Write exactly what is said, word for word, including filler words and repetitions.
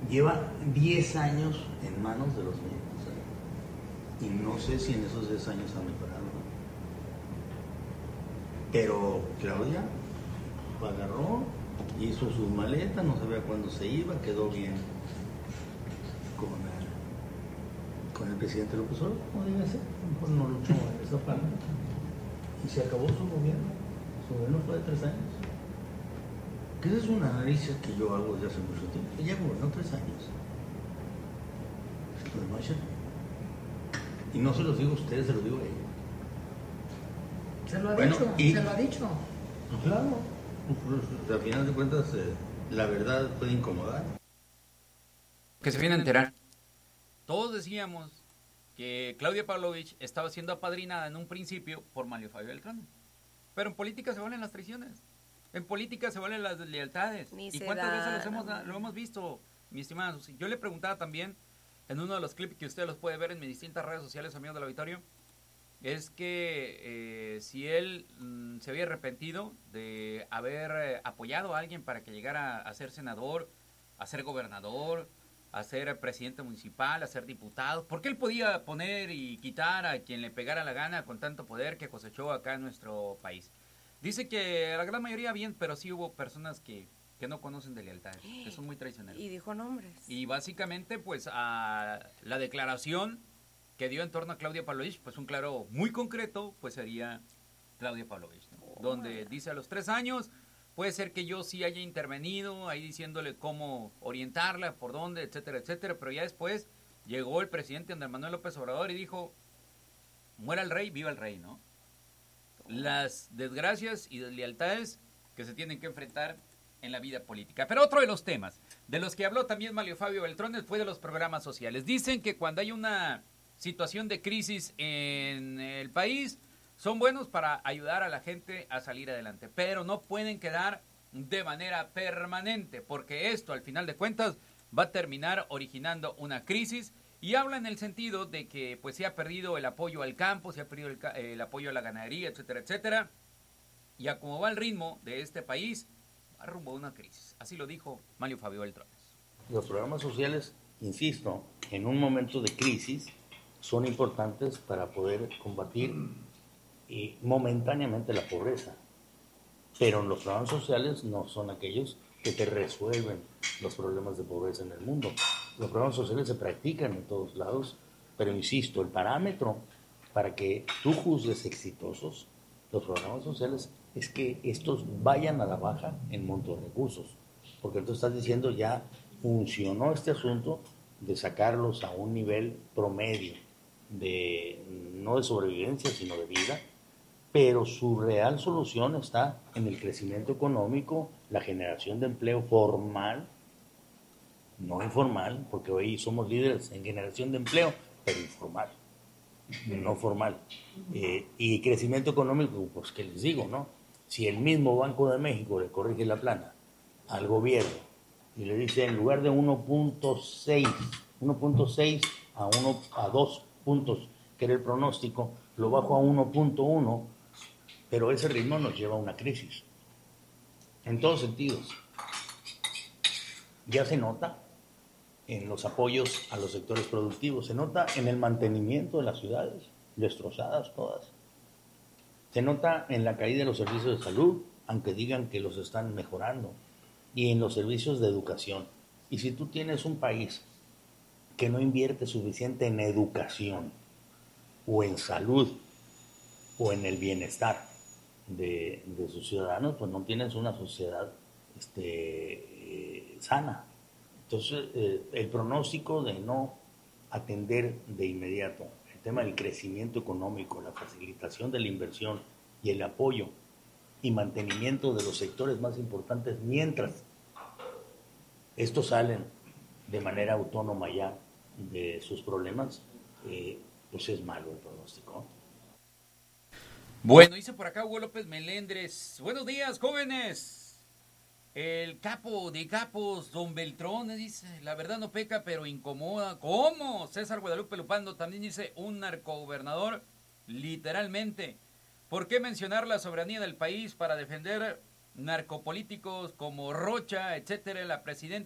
lleva diez años en manos de los mismos, ¿eh? Y no sé si en esos diez años ha mejorado. Pero Claudia agarró, hizo sus maletas, no sabía cuándo se iba, quedó bien con el, con el presidente López Obrador, como debe ser, mejor no luchó en esa parte. Y se acabó su gobierno, su gobierno fue de tres años. Que ese es un análisis que yo hago desde hace mucho tiempo. Ella gobernó tres años. Y no se los digo a ustedes, se los digo a ella. Se lo ha bueno, dicho, y, se lo ha dicho. Claro, pues, al final de cuentas, eh, la verdad puede incomodar. Que se viene a enterar. Todos decíamos que Claudia Pavlovich estaba siendo apadrinada en un principio por Mario Fabio Beltrán. Pero en política se valen las traiciones. En política se valen las deslealtades. Ni ¿Y se cuántas da, veces los hemos, no. lo hemos visto, mi estimada Susi? Yo le preguntaba también, en uno de los clips que ustedes los puede ver en mis distintas redes sociales, amigos del auditorio, es que eh, si él mm, se había arrepentido de haber eh, apoyado a alguien para que llegara a ser senador, a ser gobernador, a ser presidente municipal, a ser diputado, porque él podía poner y quitar a quien le pegara la gana con tanto poder que cosechó acá en nuestro país. Dice que la gran mayoría bien, pero sí hubo personas que, que no conocen de lealtades, que son muy traicioneros. Y dijo nombres. Y básicamente, pues, a la declaración que dio en torno a Claudia Pavlovich, pues un claro muy concreto, pues sería Claudia Pavlovich, ¿no? Oh, donde man. Dice a los tres años, puede ser que yo sí haya intervenido, ahí diciéndole cómo orientarla, por dónde, etcétera, etcétera, pero ya después llegó el presidente Andrés Manuel López Obrador y dijo, muera el rey, viva el rey, ¿no? Las desgracias y deslealtades que se tienen que enfrentar en la vida política. Pero otro de los temas de los que habló también Mario Fabio Beltrones fue de los programas sociales. Dicen que cuando hay una situación de crisis en el país, son buenos para ayudar a la gente a salir adelante, pero no pueden quedar de manera permanente, porque esto al final de cuentas va a terminar originando una crisis. Y habla en el sentido de que pues se ha perdido el apoyo al campo, se ha perdido el, el apoyo a la ganadería, etcétera, etcétera. Y a cómo va el ritmo de este país, va rumbo a una crisis. Así lo dijo Mario Fabio Beltrones. Los programas sociales, insisto, en un momento de crisis, son importantes para poder combatir eh, momentáneamente la pobreza. Pero los programas sociales no son aquellos que te resuelven los problemas de pobreza en el mundo. Los programas sociales se practican en todos lados, pero insisto, el parámetro para que tú juzgues exitosos los programas sociales es que estos vayan a la baja en monto de recursos, porque tú estás diciendo ya funcionó este asunto de sacarlos a un nivel promedio, de no de sobrevivencia, sino de vida, pero su real solución está en el crecimiento económico, la generación de empleo formal, no informal, porque hoy somos líderes en generación de empleo, pero informal, no formal. Eh, y crecimiento económico, pues que les digo, ¿no? Si el mismo Banco de México le corrige la plana al gobierno y le dice en lugar de uno punto seis a, uno, a dos puntos, que era el pronóstico, lo bajo a uno punto uno, pero ese ritmo nos lleva a una crisis. En todos sentidos. Ya se nota en los apoyos a los sectores productivos, se nota en el mantenimiento de las ciudades, destrozadas todas. Se nota en la caída de los servicios de salud, aunque digan que los están mejorando, y en los servicios de educación. Y si tú tienes un país que no invierte suficiente en educación, o en salud, o en el bienestar de, de sus ciudadanos, pues no tienes una sociedad este, eh, sana. Entonces, eh, el pronóstico de no atender de inmediato el tema del crecimiento económico, la facilitación de la inversión y el apoyo y mantenimiento de los sectores más importantes mientras estos salen de manera autónoma ya de sus problemas, eh, pues es malo el pronóstico. Bueno, dice por acá Hugo López Melendres. Buenos días, jóvenes. El capo de capos, don Beltrón, dice, la verdad no peca, pero incomoda. ¿Cómo? César Guadalupe Lupando también dice, un narcogobernador, literalmente. ¿Por qué mencionar la soberanía del país para defender narcopolíticos como Rocha, etcétera? La presidenta